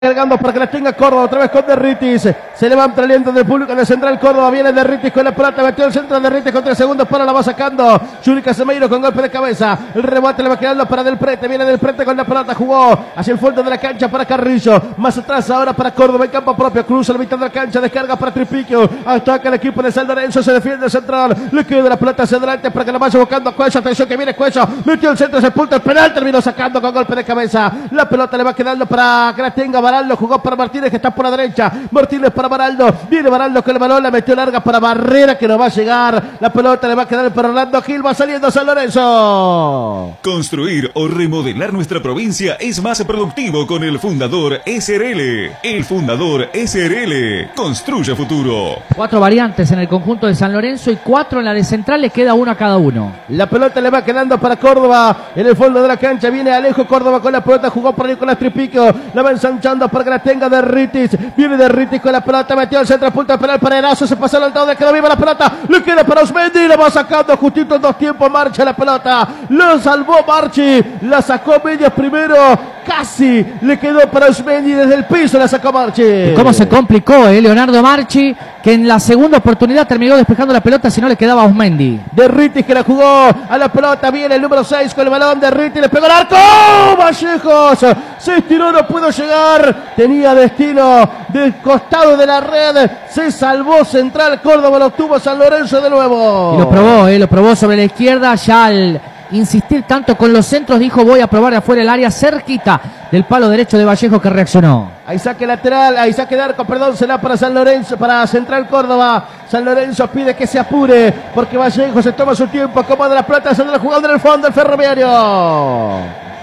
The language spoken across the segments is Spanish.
Cargando para que la tenga Córdoba, otra vez con Derritis, se levanta el aliento del público de Central Córdoba, viene Derritis con la pelota, metió el centro de Derritis contra el segundo palo, la va sacando Yuri Casemiro con golpe de cabeza, el rebote le va quedando para Del Prete, viene Del Prete con la pelota, jugó hacia el fondo de la cancha para Carrillo, más atrás ahora para Córdoba en campo propio, cruza la mitad de la cancha, descarga para Tripiquio, ataca el equipo de San Lorenzo, se defiende el central, le queda la pelota hacia adelante para que la vaya buscando a Cuello, atención que viene Cuello, metió el centro, se punta el penal, terminó sacando con golpe de cabeza, la pelota le va quedando para que la tenga Baraldo, jugó para Martínez que está por la derecha, Martínez para Baraldo, viene Baraldo con el balón, la metió larga para Barrera que no va a llegar, la pelota le va a quedar para Orlando Gil, va saliendo San Lorenzo. Construir o remodelar nuestra provincia es más productivo con el Fundador SRL. El Fundador SRL construye futuro. 4 variantes en el conjunto de San Lorenzo y 4 en la de Central, le queda una a cada uno. La pelota le va quedando para Córdoba en el fondo de la cancha, viene Alejo Córdoba con la pelota, jugó por Nicolás Tripiquio, la va ensanchando para que la tenga Derritis, viene Derritis con la pelota, metió el centro, punto penal para Erazo, se pasó al altado, de quedó viva la pelota, le queda para Osmendi, la va sacando justito en 2 tiempos, marcha la pelota, lo salvó Marchi, la sacó Medias primero, casi le quedó para Osmendi, desde el piso la sacó Marchi. ¿Y cómo se complicó Leonardo Marchi, que en la segunda oportunidad terminó despejando la pelota, si no le quedaba a Osmendi. Derritis que la jugó a la pelota, viene el número 6 con el balón, Derritis le pegó el arco, Vallejos, se estiró, no pudo llegar, tenía destino del costado de la red, se salvó Central Córdoba, lo tuvo San Lorenzo de nuevo. Y lo probó sobre la izquierda, ya al insistir tanto con los centros dijo voy a probar de afuera el área, cerquita del palo derecho de Vallejo que reaccionó. Ahí saque lateral, ahí saque de arco, perdón, será para San Lorenzo, para Central Córdoba. San Lorenzo pide que se apure, porque Vallejo se toma su tiempo, acomoda la pelota, se la jugando en el fondo el Ferroviario.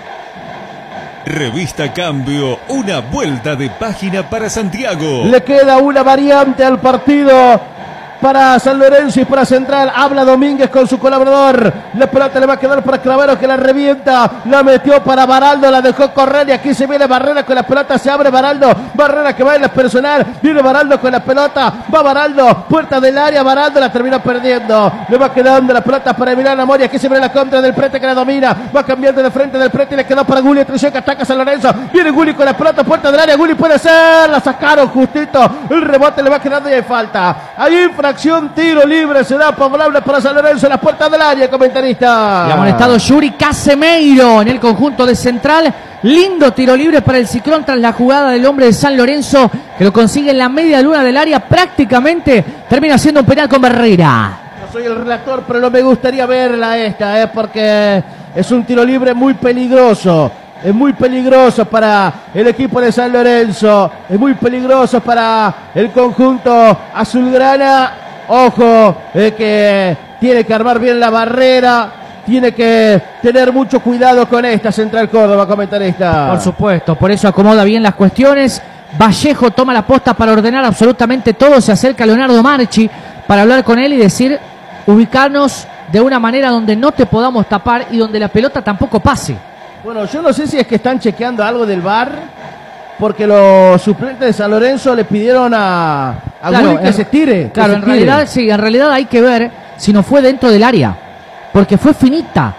Revista Cambio, una vuelta de página para Santiago. Le queda una variante al partido para San Lorenzo y para Central. Habla Domínguez con su colaborador. La pelota le va a quedar para Clavero que la revienta. La metió para Baraldo, la dejó correr y aquí se viene Barrera con la pelota. Se abre Baraldo. Barrera que va en la personal. Viene Baraldo con la pelota. Va Baraldo. Puerta del área. Baraldo la terminó perdiendo. Le va quedando la pelota para Emiliano Mori. Aquí se viene la contra del Prete que la domina. Va cambiando de frente del Prete y le quedó para Gulli. Atención que ataca San Lorenzo. Viene Gulli con la pelota. Puerta del área. Gulli puede ser. La sacaron justito. El rebote le va quedando y hay falta. Hay infracción, tiro libre, será favorable para San Lorenzo en las puertas del área, comentarista. Le ha amonestado Yuri Casemiro en el conjunto de Central. Lindo tiro libre para el Ciclón tras la jugada del hombre de San Lorenzo, que lo consigue en la media luna del área. Prácticamente termina siendo un penal con Barrera. No soy el relator, pero no me gustaría verla esta, porque es un tiro libre muy peligroso. Es muy peligroso para el equipo de San Lorenzo. Es muy peligroso para el conjunto azulgrana. Ojo, que tiene que armar bien la barrera. Tiene que tener mucho cuidado con esta Central Córdoba, comentarista. Por supuesto, por eso acomoda bien las cuestiones. Vallejo toma la posta para ordenar absolutamente todo. Se acerca Leonardo Marchi para hablar con él y decir, ubicarnos de una manera donde no te podamos tapar y donde la pelota tampoco pase. Bueno, yo no sé si es que están chequeando algo del VAR, porque los suplentes de San Lorenzo le pidieron a Gulli que se tire. Claro, en realidad sí, en realidad hay que ver si no fue dentro del área, porque fue finita.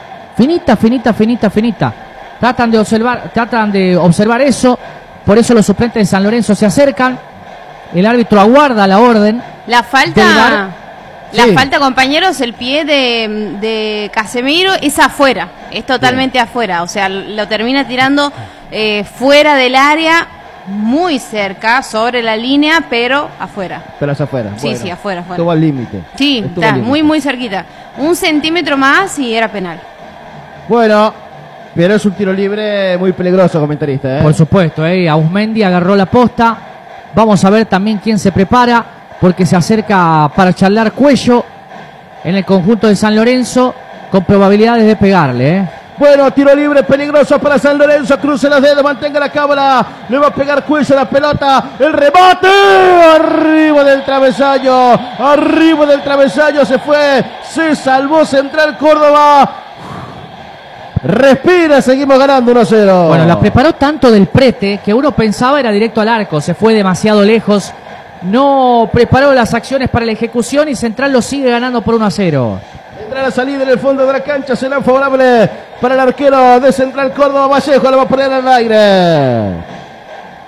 Tratan de observar eso, por eso los suplentes de San Lorenzo se acercan, el árbitro aguarda la orden. La falta, compañeros, el pie de Casemiro es afuera, es totalmente afuera, o sea, lo termina tirando fuera del área, muy cerca, sobre la línea, pero afuera. Pero es afuera. Sí, bueno, sí, afuera. Estuvo al límite. Sí, está muy cerquita. 1 centímetro más y era penal. Bueno, pero es un tiro libre muy peligroso, comentarista. Por supuesto, Ausmendi agarró la posta. Vamos a ver también quién se prepara, porque se acerca para charlar Cuello en el conjunto de San Lorenzo, con probabilidades de pegarle. Bueno, tiro libre peligroso para San Lorenzo, cruce los dedos, mantenga la cámara, le va a pegar Cuello a la pelota, el rebote, arriba del travesaño se fue, se salvó Central Córdoba. Respira, seguimos ganando 1-0. Bueno, la preparó tanto del Prete que uno pensaba era directo al arco, se fue demasiado lejos. No preparó las acciones para la ejecución y Central lo sigue ganando por 1-0. Tendrá la salida en el fondo de la cancha, será favorable para el arquero de Central Córdoba, Vallejo, le va a poner al aire.